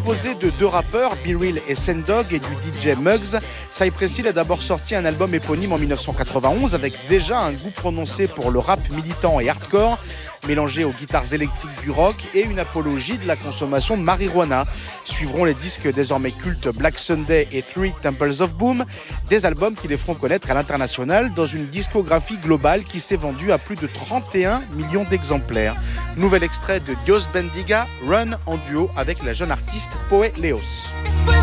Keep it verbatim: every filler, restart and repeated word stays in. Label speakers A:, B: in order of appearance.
A: composé de deux rappeurs, B-Real et Sendog, et du D J Muggs. Cypress Hill a d'abord sorti un album éponyme en dix-neuf cent quatre-vingt-onze avec déjà un goût prononcé pour le rap militant et hardcore, mélangé aux guitares électriques du rock et une apologie de la consommation de marijuana. Suivront les disques désormais cultes Black Sunday et Three Temples of Boom, des albums qui les feront connaître à l'international dans une discographie globale qui s'est vendue à plus de trente et un millions d'exemplaires. Nouvel extrait de Dios Bendiga, Run en duo avec la jeune artiste Poe Leos.